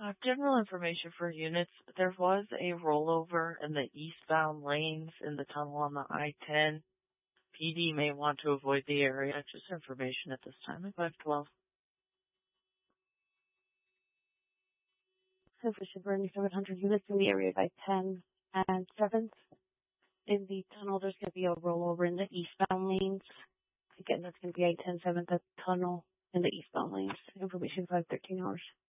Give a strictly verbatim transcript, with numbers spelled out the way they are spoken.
Uh, general information for units. There was a rollover in the eastbound lanes in the tunnel on the I ten. P D may want to avoid the area. Just information at this time at five twelve. So for Shipper, seven hundred units in the area by ten and seventh. In the tunnel, there's going to be a rollover in the eastbound lanes. Again, that's going to be I ten seventh at the tunnel in the eastbound lanes. Information five thirteen hours.